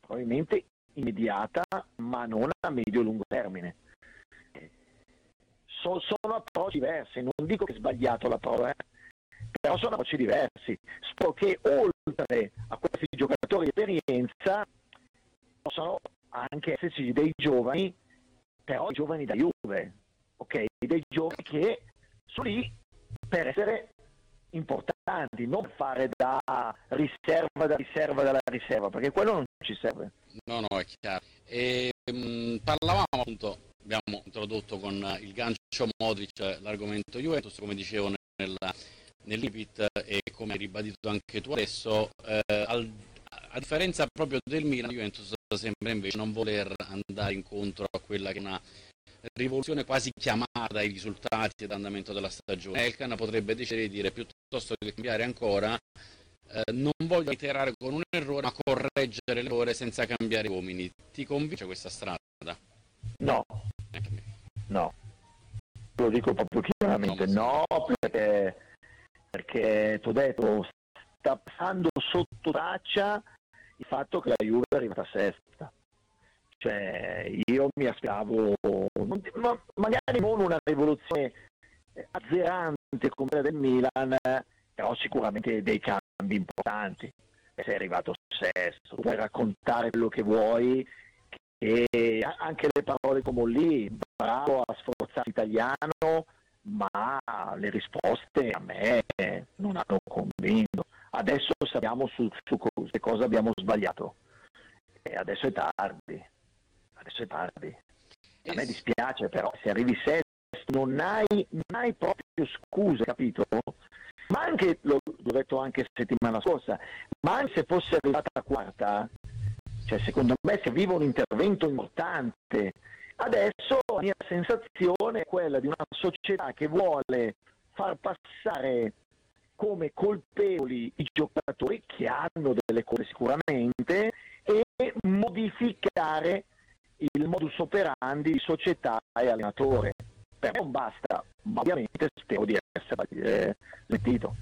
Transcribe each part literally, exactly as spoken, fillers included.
probabilmente immediata, ma non a medio-lungo termine. So, sono approcci diversi, non dico che è sbagliato l'approccio, eh, però sono approcci diversi. Spero che oltre a questi giocatori di esperienza possano anche esserci dei giovani, però giovani da Juve, ok? Dei giovani che sono lì per essere importanti, non fare da riserva, da riserva, dalla riserva, perché quello non ci serve. No, no, è chiaro. E, mh, parlavamo appunto, abbiamo introdotto con il gancio Modric l'argomento Juventus, come dicevo nella, nell'Ipit e come hai ribadito anche tu adesso, eh, al, a differenza proprio del Milan, Juventus sembra invece non voler andare incontro a quella che è una rivoluzione quasi chiamata dai risultati e dall'andamento della stagione. Elkan potrebbe decidere di dire, piuttosto che cambiare ancora, eh, non voglio iterare con un errore, ma correggere l'errore senza cambiare uomini. Ti convince questa strada? No, no, lo dico proprio chiaramente, no, perché, perché ti ho detto, sta passando sotto traccia il fatto che la Juve è arrivata sesta. Cioè, io mi aspettavo, ma magari non una rivoluzione azzerante come quella del Milan, però sicuramente dei cambi importanti. E sei arrivato sesto, puoi raccontare quello che vuoi, e anche le parole come lì, bravo a sforzare l'italiano, ma le risposte a me non hanno convinto. Adesso sappiamo su, su cosa abbiamo sbagliato, e adesso è tardi. Adesso è tardi. A me dispiace, però se arrivi sesto non hai, non hai proprio scuse, capito? Ma anche, l'ho, l'ho detto anche settimana scorsa, ma anche se fosse arrivata quarta, cioè secondo me serviva un intervento importante. Adesso la mia sensazione è quella di una società che vuole far passare come colpevoli i giocatori che hanno delle cose sicuramente e modificare il modus operandi di società e allenatore. Per me non basta, ma ovviamente spero di essere eh, sentito.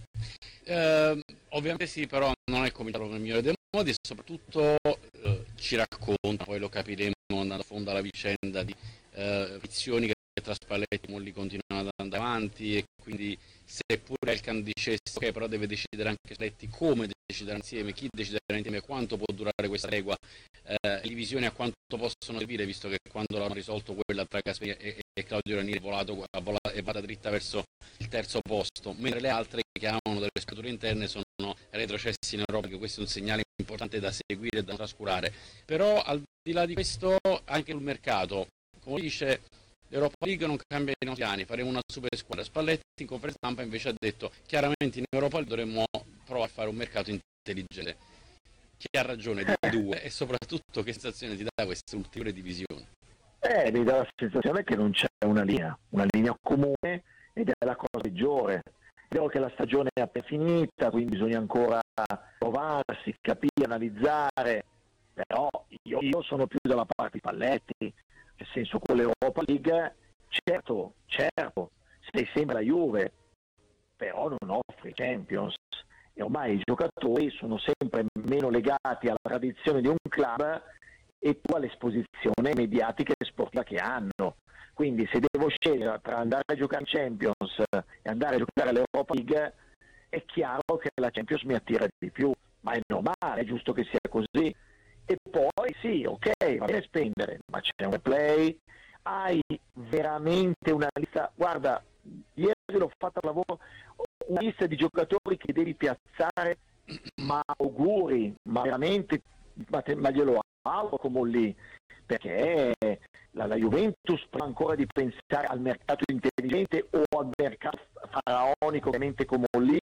Eh, ovviamente sì, però non è cominciato nel migliore dei modi e soprattutto eh, ci racconta, poi lo capiremo andando a fondo alla vicenda di eh, frizioni che tra Spalletti e Molli continuano ad andare avanti, e quindi seppure Elkan dicesse ok, però deve decidere anche Spalletti come decidere insieme, chi deciderà insieme, quanto può durare questa tregua, eh, le divisioni a quanto possono servire, visto che quando l'hanno risolto quella tra Gasperini e, e Claudio Ranieri è volato, volato, è vada dritta verso il terzo posto, mentre le altre che hanno delle scature interne sono retrocessi in Europa, che questo è un segnale importante da seguire e da trascurare. Però al di là di questo, anche sul mercato, come dice, l'Europa League non cambia i nostri piani, faremo una super squadra. Spalletti in conferenza stampa invece ha detto chiaramente in Europa League dovremmo provare a fare un mercato intelligente. Chi ha ragione dei due e soprattutto che sensazione ti dà questa ulteriore divisione? Eh, mi dà la sensazione che non c'è una linea, una linea comune, ed è la cosa peggiore. È vero che la stagione è appena finita, quindi bisogna ancora provarsi, capire, analizzare, però io, io sono più dalla parte di Spalletti, nel senso con l'Europa League, certo, certo, sei sempre la Juve, però non offri Champions, e ormai i giocatori sono sempre meno legati alla tradizione di un club e più all'esposizione mediatica e sportiva che hanno. Quindi se devo scegliere tra andare a giocare in Champions e andare a giocare all'Europa League, è chiaro che la Champions mi attira di più, ma è normale, è giusto che sia così. E poi sì, ok, va bene spendere, ma c'è un play, hai veramente una lista, guarda, ieri l'ho fatta a lavoro, una lista di giocatori che devi piazzare, ma auguri, ma veramente, ma, te, ma glielo auguro come lì, perché la, la Juventus prima ancora di pensare al mercato intelligente o al mercato faraonico ovviamente come lì,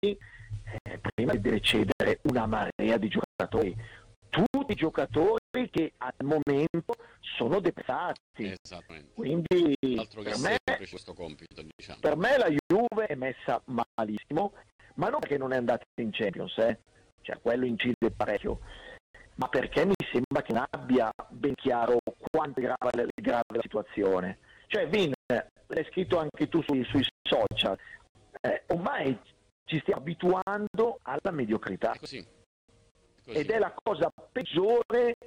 eh, prima deve cedere una marea di giocatori, tutti i giocatori che al momento sono deprezzati. Esattamente. Quindi Altro che per me, questo compito, diciamo. Per me la Juve è messa malissimo, ma non perché non è andata in Champions, eh? Cioè quello incide parecchio, ma perché mi sembra che non abbia ben chiaro quanto è grave, grave la situazione. Cioè Vin, l'hai scritto anche tu sui, sui social, eh, ormai ci stiamo abituando alla mediocrità. È così. Così. Ed è la cosa peggiore